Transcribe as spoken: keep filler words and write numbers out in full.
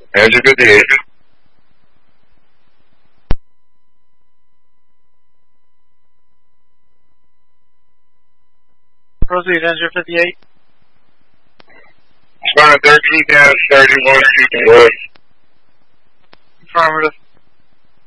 Engine fifty-eight. Proceed, engine fifty-eight. Responding thirteen dash thirty-one, west. Affirmative.